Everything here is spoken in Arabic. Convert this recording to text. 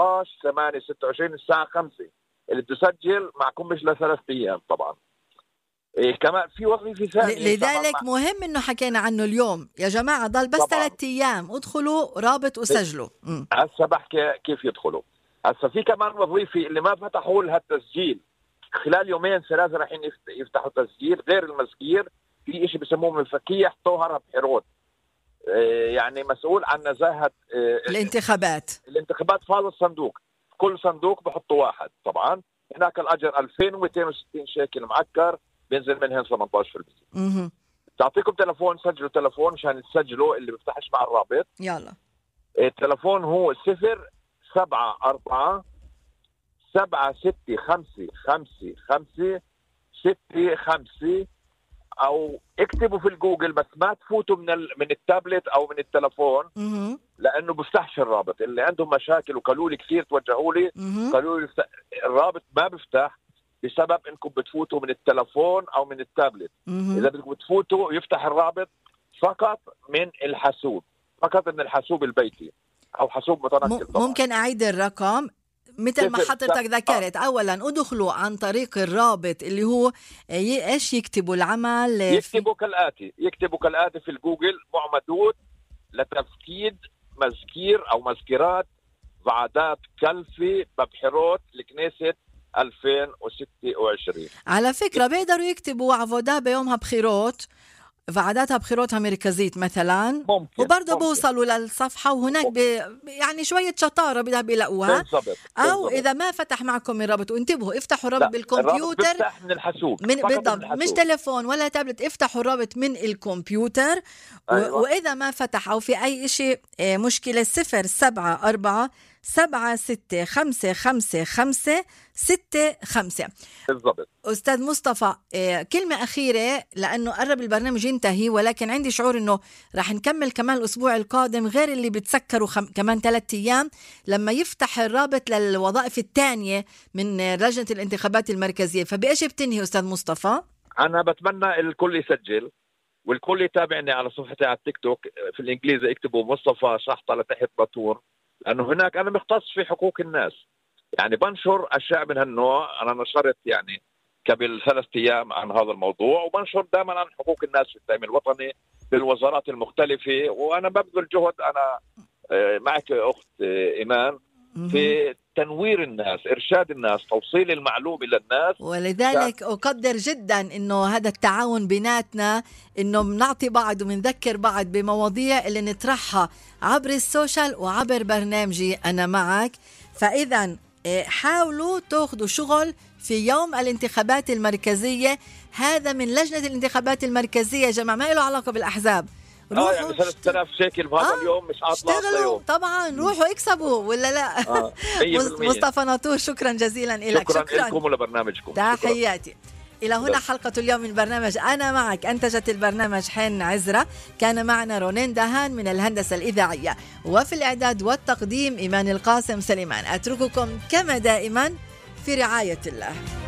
18/8/26 الساعة 5 اللي بتسجل معكم مش ل3 أيام طبعا. كمان في وظيفة ثانية لذلك مهم انه حكينا عنه اليوم يا جماعة، ضل بس 3 أيام، ادخلوا رابط وسجلوا. هسه بحكي كيف يدخلوا. هسه في كمان وظيفة اللي ما فتحوا لها التسجيل خلال 2-3 رايحين يفتحوا تسجيل غير المسكير. في اشي بسموه مفكيح طهر بحيروت، يعني مسؤول عن نزاهة الانتخابات. فاض الصندوق، كل صندوق بحطوا واحد. طبعا هناك الأجر 2260 شيكل معكر، بينزل منهن 18%. تعطيكم تلفون، سجلوا تلفون مشان تسجلوا اللي بيفتحش مع الرابط. يلا التلفون هو 074-7655565، أو اكتبوا في الجوجل بس ما تفوتوا من التابلت أو من التلفون لأنه بفتحش الرابط. اللي عندهم مشاكل وقالوا لي كثير توجهوا لي قالوا لي الرابط ما بفتح بسبب انكم بتفوتوا من التلفون او من التابلت. اذا بدكم تفوتوا يفتح الرابط فقط من الحاسوب، فقط من الحاسوب البيتي او حاسوب متنقل. ممكن اعيد الرقم مثل ما حضرتك ذكرت. اولا ادخلوا عن طريق الرابط اللي هو ايش يكتبوا العمل، يكتبوا كالاتي في الجوجل: معمدون لتفكيد مذكير او مذكرات وعدات كلفي ببحيروت الكنيسة 2026. على فكرة بيقدروا يكتبوا عفودا بيومها بخيروت، وعداتها بخيروتها مركزيت مثلا، وبرضه بوصلوا للصفحة وهناك يعني شوية شطارة بدها بيلاقوها. أو إذا ما فتح معكم الرابط، وانتبهوا افتحوا الرابط بالكمبيوتر، بفتح من الحاسوب بالضبط، مش تليفون ولا تابلت، افتحوا الرابط من الكمبيوتر. أيوة. وإذا ما فتح أو في أي شيء مشكلة 074-7655565. بالضبط. أستاذ مصطفى، كلمة أخيرة لأنه قرب البرنامج ينتهي، ولكن عندي شعور أنه راح نكمل كمان الأسبوع القادم، غير اللي بتسكروا كمان 3 أيام لما يفتح الرابط للوظائف الثانية من لجنة الانتخابات المركزية. فبإيش بتنهي أستاذ مصطفى؟ أنا بتمنى الكل يسجل والكل يتابعني على صفحتي على التيك توك، في الإنجليزي اكتبوا مصطفى شحطة لتحت بطور، لأنه هناك أنا مختص في حقوق الناس، يعني بنشر أشياء من هالنوع. أنا نشرت يعني قبل 3 أيام عن هذا الموضوع، وبنشر دائما عن حقوق الناس في التأمين الوطني في الوزارات المختلفة، وأنا ببذل جهد. أنا معك أخت إيمان في تنوير الناس، إرشاد الناس، توصيل المعلومة للناس. ولذلك أقدر جدا إنه هذا التعاون بيناتنا، إنه بنعطي بعض وبنذكر بعض بمواضيع اللي نطرحها عبر السوشيال وعبر برنامجي أنا معك. فإذا حاولوا تأخذوا شغل في يوم الانتخابات المركزية. هذا من لجنة الانتخابات المركزية يا جماعة، ما له علاقة بالأحزاب. يعني 3000 شيكل بهذا اليوم مش عطلة يوم. طبعا روحوا اكسبوا ولا لا. مصطفى ناطور، شكرا جزيلا لك. شكرا لكم ولبرنامجكم. تحياتي. إلى هنا حلقة اليوم من برنامج أنا معك. أنتجت البرنامج حين عزرة، كان معنا رونين دهان من الهندسة الإذاعية، وفي الإعداد والتقديم إيمان القاسم سليمان. أترككم كما دائما في رعاية الله.